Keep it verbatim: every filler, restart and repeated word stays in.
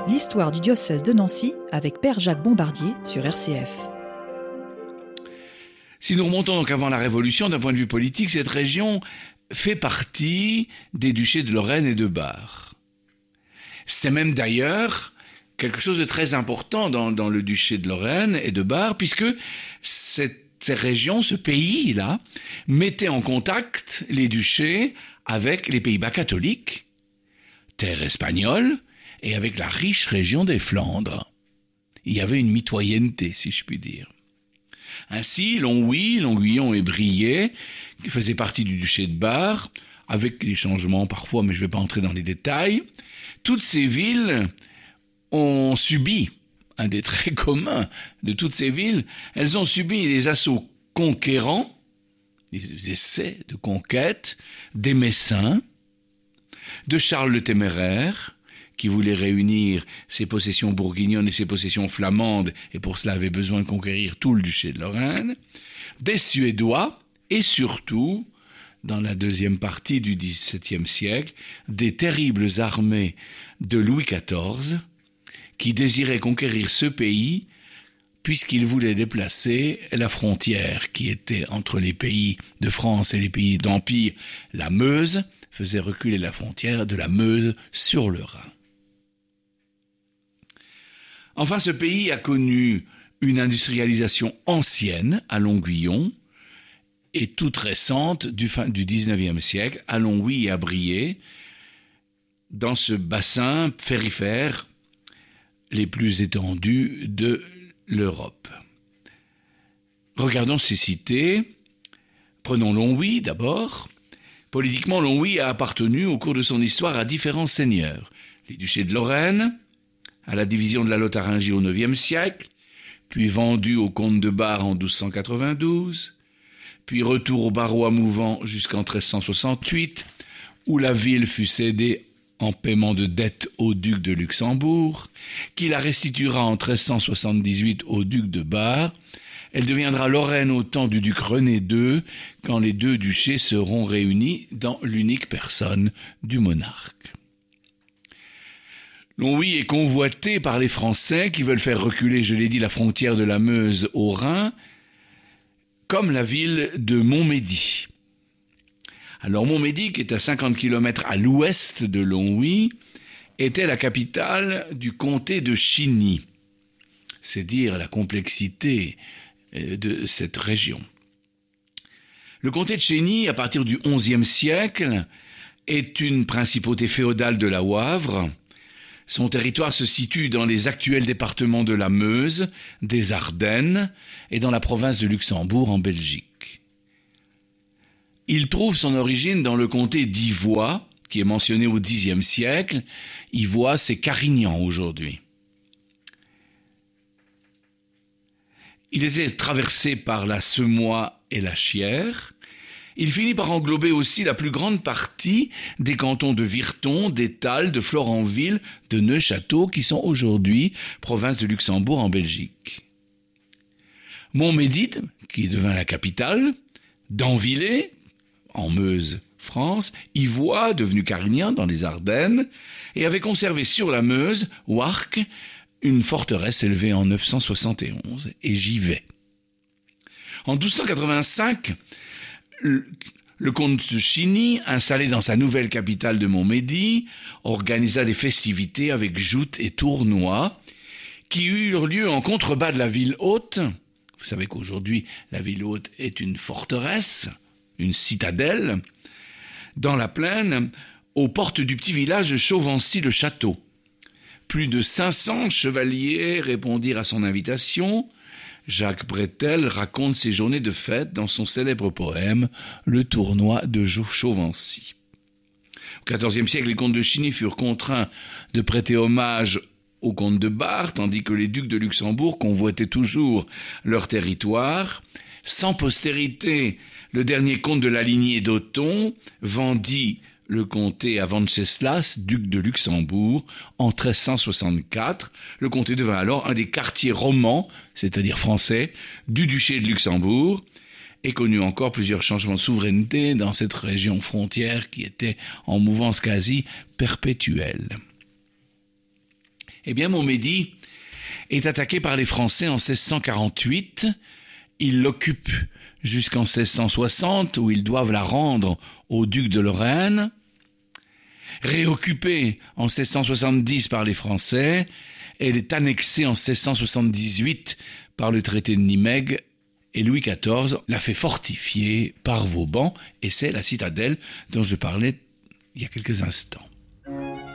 l'histoire du diocèse de Nancy avec Père Jacques Bombardier sur R C F. Si nous remontons donc avant la Révolution, d'un point de vue politique, cette région fait partie des duchés de Lorraine et de Bar. C'est même d'ailleurs quelque chose de très important dans, dans le duché de Lorraine et de Bar, puisque cette région, ce pays-là, mettait en contact les duchés avec les Pays-Bas catholiques, terre espagnole, et avec la riche région des Flandres. Il y avait une mitoyenneté, si je puis dire. Ainsi, Longwy, Longuyon et Briey, qui faisaient partie du duché de Bar, avec des changements parfois, mais je ne vais pas entrer dans les détails, toutes ces villes ont subi, un des traits communs de toutes ces villes, elles ont subi les assauts conquérants, les essais de conquête des Messins, de Charles le Téméraire, qui voulait réunir ses possessions bourguignonnes et ses possessions flamandes, et pour cela avait besoin de conquérir tout le duché de Lorraine, des Suédois, et surtout, dans la deuxième partie du dix-septième siècle, des terribles armées de Louis quatorze, qui désiraient conquérir ce pays, puisqu'il voulait déplacer la frontière qui était entre les pays de France et les pays d'Empire, la Meuse, faisait reculer la frontière de la Meuse sur le Rhin. Enfin, ce pays a connu une industrialisation ancienne à Longuyon et toute récente du, fin, du dix-neuvième siècle à Longwy et à Briey, dans ce bassin périphrère les plus étendus de l'Europe. Regardons ces cités. Prenons Longwy d'abord. Politiquement, Longwy a appartenu au cours de son histoire à différents seigneurs. Les duchés de Lorraine, à la division de la Lotharingie au neuvième siècle, puis vendu au comte de Bar en douze cent quatre-vingt-douze, puis retour au barrois mouvant jusqu'en treize cent soixante-huit, où la ville fut cédée en paiement de dettes au duc de Luxembourg, qui la restituera en treize cent soixante-dix-huit au duc de Bar. Elle deviendra Lorraine au temps du duc René deux, quand les deux duchés seront réunis dans l'unique personne du monarque. Longwy est convoité par les Français qui veulent faire reculer, je l'ai dit, la frontière de la Meuse au Rhin, comme la ville de Montmédy. Alors Montmédy, qui est à cinquante kilomètres à l'ouest de Longwy, était la capitale du comté de Chigny. C'est dire la complexité de cette région. Le comté de Chigny, à partir du onzième siècle, est une principauté féodale de la Wavre. Son territoire se situe dans les actuels départements de la Meuse, des Ardennes et dans la province de Luxembourg en Belgique. Il trouve son origine dans le comté d'Ivoix, qui est mentionné au dixième siècle. Ivoix, c'est Carignan aujourd'hui. Il était traversé par la Semois et la Chière. Il finit par englober aussi la plus grande partie des cantons de Virton, d'Étale, de Florenville, de Neufchâteau, qui sont aujourd'hui province de Luxembourg en Belgique. Montmédy, qui devint la capitale, d'Anvillers, en Meuse, France, Ivoix, devenu Carignan dans les Ardennes, et avait conservé sur la Meuse, Warcq, une forteresse élevée en neuf cent soixante et onze, et Givet. En douze cent quatre-vingt-cinq, le, le comte de Chigny, installé dans sa nouvelle capitale de Montmédy, organisa des festivités avec joutes et tournois qui eurent lieu en contrebas de la ville haute. Vous savez qu'aujourd'hui, la ville haute est une forteresse, une citadelle, dans la plaine, aux portes du petit village de Chauvency-le-Château. Plus de cinq cents chevaliers répondirent à son invitation. Jacques Bretel raconte ses journées de fête dans son célèbre poème « Le tournoi de Chauvency ». Au quatorzième siècle, les comtes de Chigny furent contraints de prêter hommage aux comtes de Bar, tandis que les ducs de Luxembourg convoitaient toujours leur territoire. Sans postérité, le dernier comte de la lignée d'Othon vendit le comté à Venceslas, duc de Luxembourg, en treize cent soixante-quatre. Le comté devint alors un des quartiers romans, c'est-à-dire français, du duché de Luxembourg, et connut encore plusieurs changements de souveraineté dans cette région frontière qui était en mouvance quasi perpétuelle. Eh bien, Montmédy est attaqué par les Français en seize cent quarante-huit. Ils l'occupent jusqu'en seize cent soixante, où ils doivent la rendre au duc de Lorraine. Réoccupée en seize cent soixante-dix par les Français, elle est annexée en seize cent soixante-dix-huit par le traité de Nimègue, et Louis quatorze l'a fait fortifier par Vauban, et c'est la citadelle dont je parlais il y a quelques instants.